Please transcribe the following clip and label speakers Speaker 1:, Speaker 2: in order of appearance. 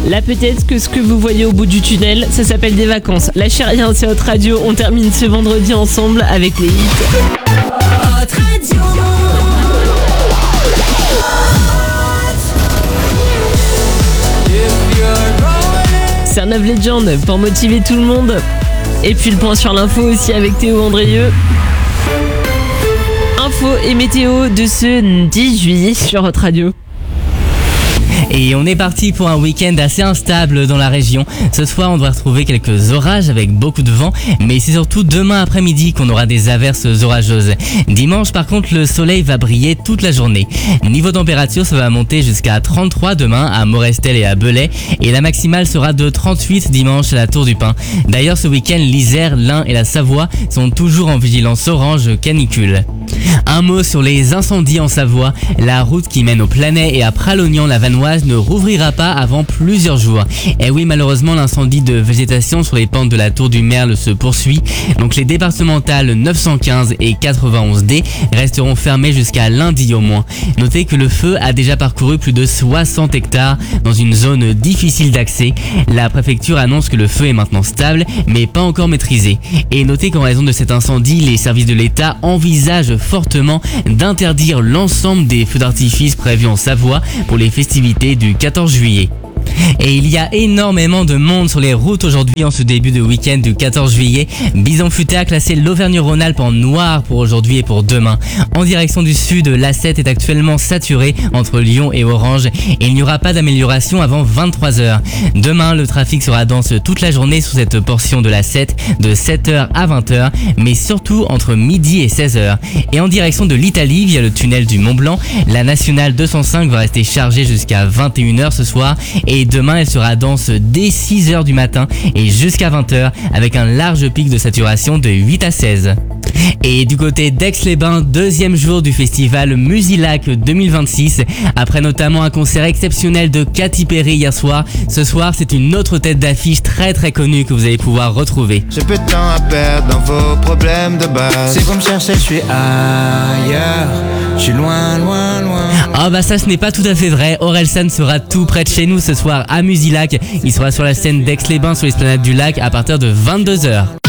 Speaker 1: Là peut-être que ce que vous voyez au bout du tunnel, ça s'appelle des vacances. Lâchez rien, c'est Hot Radio, on termine ce vendredi ensemble avec les hits.
Speaker 2: Hot Radio.
Speaker 1: Sernav Legend pour motiver tout le monde. Et puis le point sur l'info aussi avec Théo Andrieux. Info et météo de ce 10 juillet sur Hot Radio.
Speaker 3: Et on est parti pour un week-end assez instable dans la région. Ce soir, on devrait retrouver quelques orages avec beaucoup de vent, mais c'est surtout demain après-midi qu'on aura des averses orageuses. Dimanche, par contre, le soleil va briller toute la journée. Niveau température, ça va monter jusqu'à 33 demain à Morestel et à Belay, et la maximale sera de 38 dimanche à la Tour du Pin. D'ailleurs, ce week-end, l'Isère, l'Ain et la Savoie sont toujours en vigilance orange canicule. Un mot sur les incendies en Savoie. La route qui mène au Planay et à Pralognan-la-Vanoise ne rouvrira pas avant plusieurs jours. Et oui, malheureusement, l'incendie de végétation sur les pentes de la Tour du Merle se poursuit. Donc les départementales 915 et 91D resteront fermées jusqu'à lundi au moins. Notez que le feu a déjà parcouru plus de 60 hectares dans une zone difficile d'accès. La préfecture annonce que le feu est maintenant stable, mais pas encore maîtrisé. Et notez qu'en raison de cet incendie, les services de l'État envisagent fortement d'interdire l'ensemble des feux d'artifice prévus en Savoie pour les festivités du 14 juillet. Et il y a énormément de monde sur les routes aujourd'hui en ce début de week-end du 14 juillet. Bison Futé a classé l'Auvergne-Rhône-Alpes en noir pour aujourd'hui et pour demain. En direction du sud, l'A7 est actuellement saturée entre Lyon et Orange et il n'y aura pas d'amélioration avant 23h. Demain, le trafic sera dense toute la journée sur cette portion de l'A7 de 7h à 20h, mais surtout entre midi et 16h. Et en direction de l'Italie, via le tunnel du Mont-Blanc, la nationale 205 va rester chargée jusqu'à 21h ce soir et demain elle sera dense dès 6h du matin et jusqu'à 20h avec un large pic de saturation de 8 à 16. Et du côté d'Aix-les-Bains, deuxième jour du festival Musilac 2026. Après notamment un concert exceptionnel de Katy Perry hier soir, ce soir c'est une autre tête d'affiche très très connue que vous allez pouvoir retrouver.
Speaker 4: J'ai peu de temps à perdre dans vos problèmes de base. Si vous me cherchez, je suis ailleurs. Je suis loin, loin, loin.
Speaker 3: Ah bah ça ce n'est pas tout à fait vrai. Orelsan sera tout près de chez nous ce soir à Musilac. Il sera sur la scène d'Aix-les-Bains sur l'esplanade du lac à partir de 22h.